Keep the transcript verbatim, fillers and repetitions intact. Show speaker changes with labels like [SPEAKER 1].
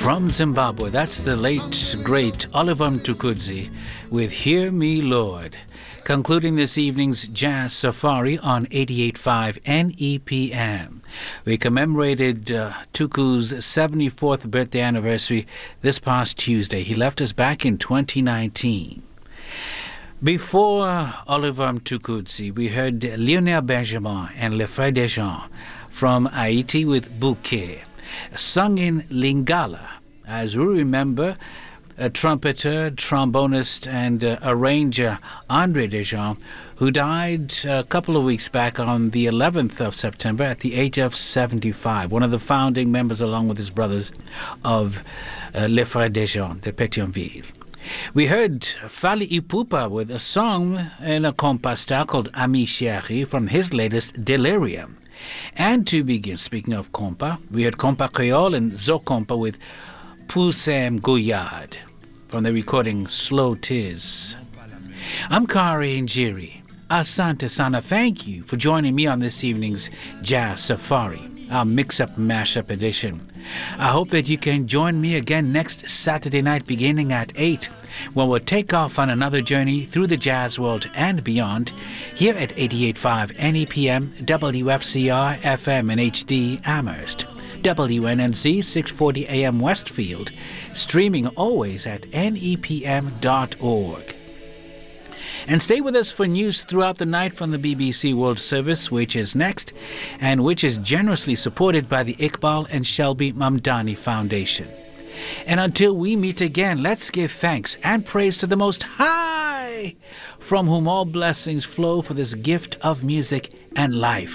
[SPEAKER 1] From Zimbabwe, that's the late, great Oliver Mtukudzi with Hear Me, Lord. Concluding this evening's Jazz Safari on eighty-eight point five N E P M. We commemorated uh, Tuku's seventy-fourth birthday anniversary this past Tuesday. He left us back in twenty nineteen. Before Oliver Mtukudzi, we heard Lionel Benjamin and Le Frères Dejean from Haiti with Bouquet, sung in Lingala. As we remember, a trumpeter, trombonist, and uh, arranger Andre Dejean, who died a couple of weeks back on the eleventh of September at the age of seventy-five, one of the founding members, along with his brothers, of uh, Les Frères Dejean de Pétionville. We heard Fally Ipupa with a song in a compas style called Ami Chéri from his latest Delirium. And to begin, speaking of compa, we heard Compa Creole and Zo Compa with Poussem Gouyad from the recording Slow Tiz. I'm Kari Njiri. Asante Sana, thank you for joining me on this evening's Jazz Safari, our mix-up mash-up edition. I hope that you can join me again next Saturday night beginning at eight, when we'll take off on another journey through the jazz world and beyond here at eighty-eight point five N E P M W F C R F M in H D Amherst, W N N Z six forty A M Westfield, streaming always at N E P M dot org. And stay with us for news throughout the night from the B B C World Service, which is next, and which is generously supported by the Iqbal and Shelby Mamdani Foundation. And until we meet again, let's give thanks and praise to the Most High, from whom all blessings flow for this gift of music and life.